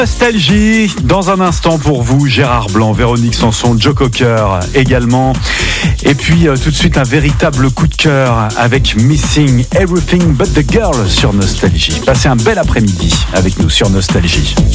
Nostalgie, dans un instant pour vous, Gérard Blanc, Véronique Sanson, Joe Cocker également. Et puis tout de suite un véritable coup de cœur avec Missing Everything But The Girl sur Nostalgie. Passez un bel après-midi avec nous sur Nostalgie.